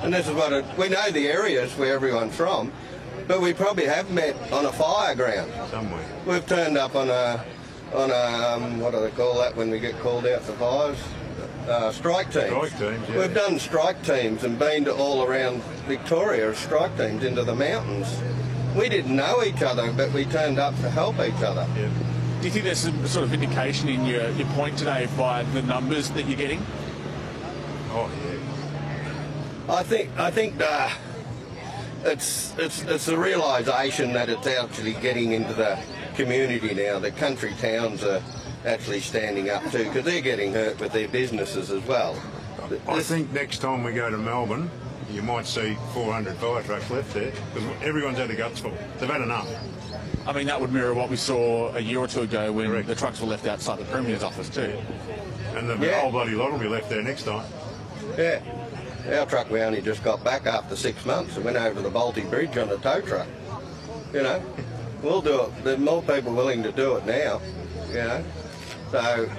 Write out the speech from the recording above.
And this is what we know the areas where everyone's from, but we probably have met on a fire ground. Somewhere. We've turned up on a what do they call that when we get called out for fires? Strike teams. Strike teams, yeah. We've done strike teams and been to all around Victoria as strike teams into the mountains. We didn't know each other, but we turned up to help each other. Yeah. Do you think there's some sort of indication in your point today by the numbers that you're getting? Oh, yeah. I think it's the realisation that it's actually getting into the community now. The country towns are actually standing up too, because they're getting hurt with their businesses as well. I think next time we go to Melbourne, you might see 400 fire trucks left there, because everyone's had a guts full. They've had enough. I mean, that would mirror what we saw a year or two ago when Correct. the trucks were left outside the Premier's office too. And the Yeah. whole bloody lot will be left there next time. Yeah. Our truck, we only just got back after 6 months and went over the Balti Bridge on a tow truck. You know, we'll do it. There's more people willing to do it now, you know. So